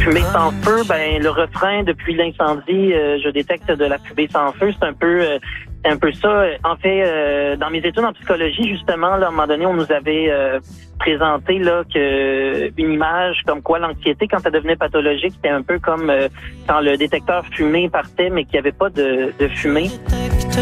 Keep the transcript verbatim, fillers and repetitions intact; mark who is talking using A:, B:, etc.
A: fumée sans feu, ben le refrain depuis l'incendie, euh, je détecte de la fumée sans feu, c'est un peu euh, c'est un peu ça. En fait, euh, dans mes études en psychologie, justement, là, à un moment donné, on nous avait euh, présenté là que une image comme quoi l'anxiété, quand ça devenait pathologique, c'était un peu comme euh, quand le détecteur fumée partait, mais qu'il n'y avait pas de, de fumée.